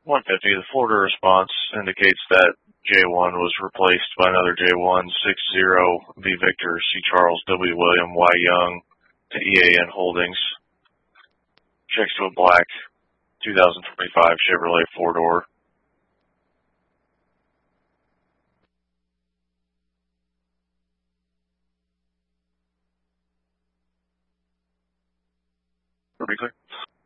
150. The Florida response indicates that J1 was replaced by another J1, 60 V Victor, C. Charles, W. William, Y. Young to EAN Holdings. Checks to a black 2025 Chevrolet 4-door. Pretty clear.